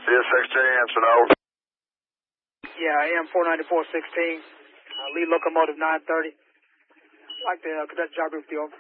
CSXJ answer, over. Yeah, AM 49416, lead locomotive 930. I'd like to conduct a job brief with you, over.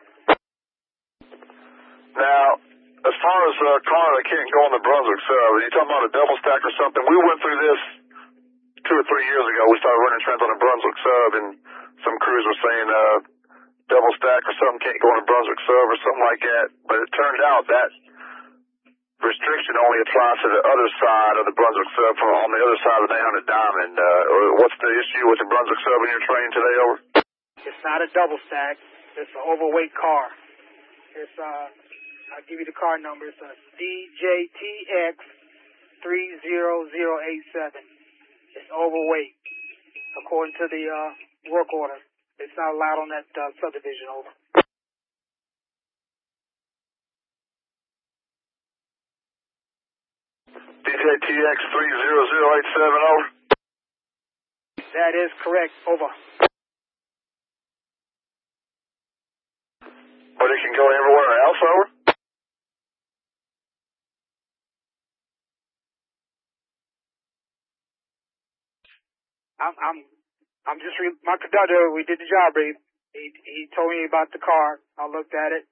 Now, as far as a car that can't go on the Brunswick sub, are you talking about a double stack or something? We went through this 2 or 3 years ago. We started running trends on a Brunswick sub, and some crews were saying double stack or something can't go on a Brunswick sub or something like that. But it turned out that restriction only applies to the other side of the Brunswick sub from on the other side of the 900 Diamond. What's the issue with the Brunswick sub in your train today, over? It's not a double stack. It's an overweight car. It's, I'll give you the car number. It's a DJTX 30087. It's overweight, according to the work order. It's not allowed on that subdivision, over. DJTX 30087, over. That is correct, over. But it can go everywhere else, over? I'm just my conductor. We did the job brief. He told me about the car. I looked at it.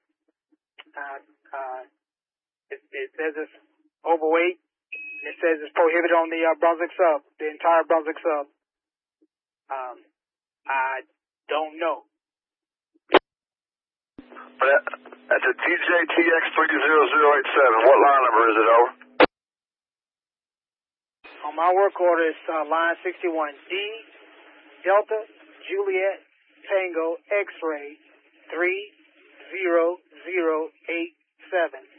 It says it's overweight. It says it's prohibited on the Brunswick sub, the entire Brunswick sub. I don't know. But that's a DJTX 30087. What line number is it, over? On my work order, it's line 61. D, Delta, Juliet, Tango, X-ray, 30087.